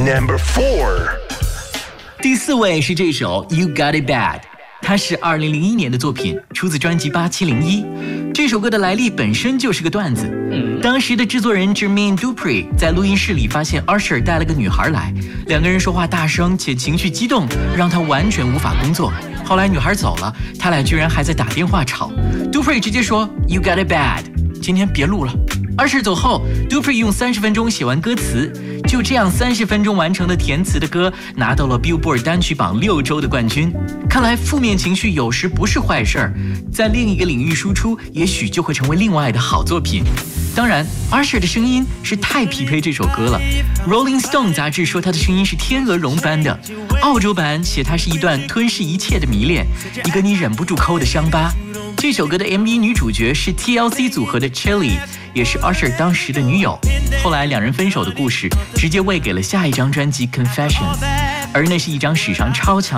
Number 4. 第4位是这首 You Got It Bad， 它是2001年的作品，出自专辑8701。这首歌的来历本身就是个段子。当时的制作人 Jermaine Dupri 在录音室里发现 Usher 带了个女孩来，两个人说话大声且情绪激动，让他完全无法工作。后来女孩走了，他俩居然还在打电话吵。Dupri 直接说 You Got It Bad， 今天别录了。Usher 走后 Dupri 用30分钟写完歌词，就这样30分钟完成的填词的歌拿到了 Billboard 单曲榜6周的冠军。看来负面情绪有时不是坏事儿，在另一个领域输出，也许就会成为另外的好作品。当然 Usher 的声音是太匹配这首歌了， Rolling Stone 杂志说他的声音是天鹅绒般的，澳洲版写他是一段吞噬一切的迷恋，一个你忍不住抠的伤疤。这首歌的 MV 女主角是 TLC 组合的 Chilli， 也是 Usher 当时的女友，后来两人分手的故事直接喂给了下一张专辑 Confessions， 而那是一张史上超强